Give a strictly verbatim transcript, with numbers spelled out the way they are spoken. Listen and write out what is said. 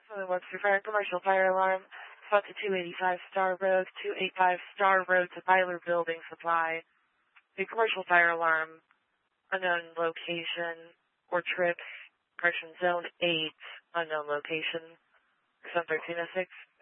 Southern Webster Fire Commercial Fire Alarm. Spot to two eighty-five Star Road, two eighty-five Star Road to Byler Building Supply. The commercial fire alarm, unknown location or trips, correction zone eight, unknown location, zone thirteen oh six.